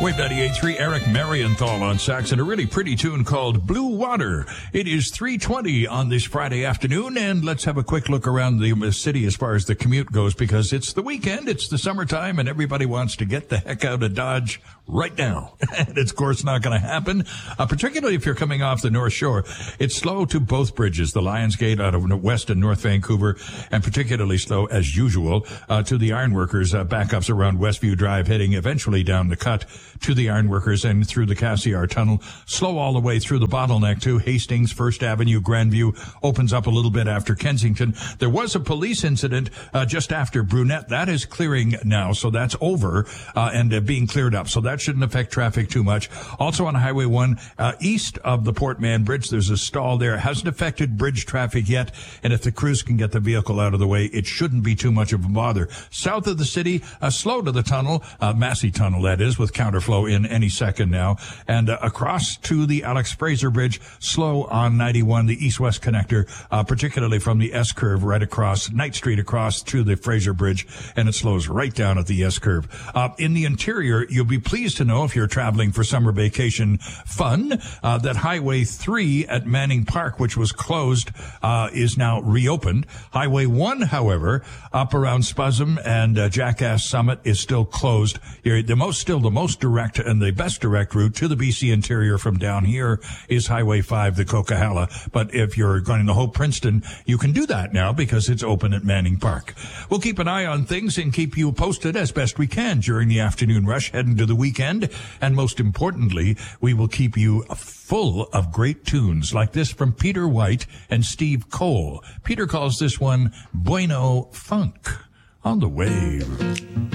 Wave 98.3, Eric Marienthal on sax, and a really pretty tune called Blue Water. It is 3:20 on this Friday afternoon, and let's have a quick look around the city as far as the commute goes, because it's the weekend, it's the summertime, and everybody wants to get the heck out of Dodge right now. And it's, of course, not going to happen, particularly if you're coming off the North Shore. It's slow to both bridges, the Lions Gate out of West and North Vancouver, and particularly slow, as usual, to the Ironworkers backups around Westview Drive, heading eventually down the cut to the Ironworkers and through the Cassiar Tunnel. Slow all the way through the bottleneck to Hastings, First Avenue, Grandview opens up a little bit after Kensington. There was a police incident just after Brunette. That is clearing now, so that's over and being cleared up. So that shouldn't affect traffic too much. Also on Highway 1, east of the Port Mann Bridge, there's a stall there. It hasn't affected bridge traffic yet, and if the crews can get the vehicle out of the way, it shouldn't be too much of a bother. South of the city, slow to the tunnel, Massey Tunnel that is, with counterflow in any second now, and across to the Alex Fraser Bridge, slow on 91, the east-west connector, particularly from the S-curve right across Knight Street across to the Fraser Bridge, and it slows right down at the S-curve. In the interior, you'll be pleased to know, if you're traveling for summer vacation fun, that Highway 3 at Manning Park, which was closed, is now reopened. Highway 1, however, up around Spuzzum and Jackass Summit is still closed. The most direct and the best direct route to the BC interior from down here is Highway 5, the Coquihalla. But if you're going to Hope Princeton, you can do that now because it's open at Manning Park. We'll keep an eye on things and keep you posted as best we can during the afternoon rush heading to the weekend. And most importantly, we will keep you full of great tunes like this from Peter White and Steve Cole. Peter calls this one Bueno Funk on the Wave.